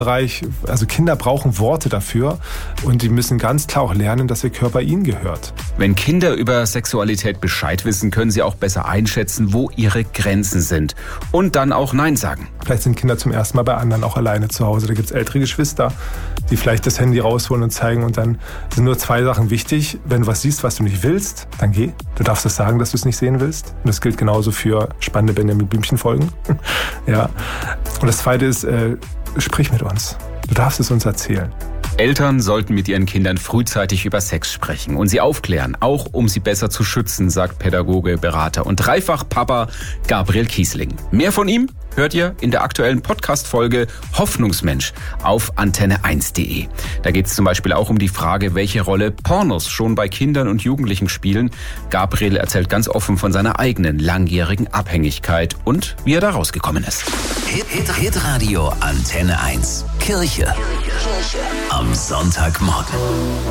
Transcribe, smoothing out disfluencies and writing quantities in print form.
Bereich, also Kinder brauchen Worte dafür und die müssen ganz klar auch lernen, dass ihr Körper ihnen gehört. Wenn Kinder über Sexualität Bescheid wissen, können sie auch besser einschätzen, wo ihre Grenzen sind und dann auch Nein sagen. Vielleicht sind Kinder zum ersten Mal bei anderen auch alleine zu Hause. Da gibt es ältere Geschwister, die vielleicht das Handy rausholen und zeigen und dann sind nur 2 Sachen wichtig. Wenn du was siehst, was du nicht willst, dann geh. Du darfst es sagen, dass du es nicht sehen willst. Und das gilt genauso für spannende Benjamin Blümchen-Folgen. Ja. Und das Zweite ist, sprich mit uns. Du darfst es uns erzählen. Eltern sollten mit ihren Kindern frühzeitig über Sex sprechen und sie aufklären, auch um sie besser zu schützen, sagt Pädagoge, Berater und Dreifach-Papa Gabriel Kiesling. Mehr von ihm hört ihr in der aktuellen Podcast-Folge Hoffnungsmensch auf antenne1.de. Da geht es zum Beispiel auch um die Frage, welche Rolle Pornos schon bei Kindern und Jugendlichen spielen. Gabriel erzählt ganz offen von seiner eigenen langjährigen Abhängigkeit und wie er da rausgekommen ist. Hitradio Antenne 1. Kirche. Am Sonntagmorgen.